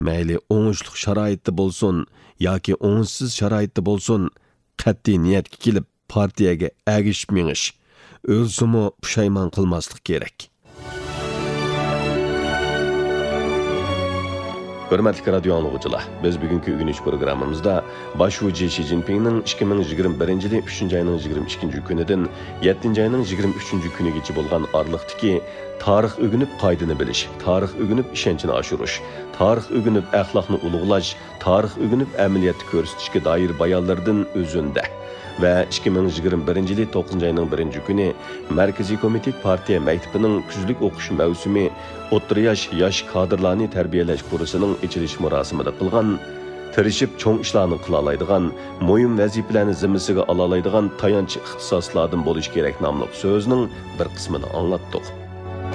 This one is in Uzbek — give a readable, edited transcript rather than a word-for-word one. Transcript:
mayli o'ngishli sharoitda bo'lsin yoki o'ngishsiz sharoitda bo'lsin, qat'iy niyatga kelib partiyaga agishib menish, o'zini pushaymon qilmaslik kerak. Hürmetli radyo anlıqçılar, biz bugünkü Ügünüş programımızda Başbucu Xi Jinping'nin 2021 yılı 3. ayının 22. günüdün 7. ayının 23. günü geçip olğan arlıqdaki tarix ögünüp qaydını biliş, tarix ögünüp işençini aşırış, tarix ögünüp əxlaqını uluğlaş, tarix ögünüp əməliyyatı körüstüşke dair bayanlardan özünde. Ve 2021 yılı 9. ayının 1. günü Merkezi Komitet Partiya Mektebining kuzlik o'qish mavsumi o'rta yosh kadrlarni tarbiyalash kursining ochilish marosimida qilgan, tirishib cho'ng ishlarni qila oladigan, muhim vazifalarni zimmasiga ola oladigan tayanch ixtisoslardan bo'lish kerak nomli so'zning bir qismini anglatdik.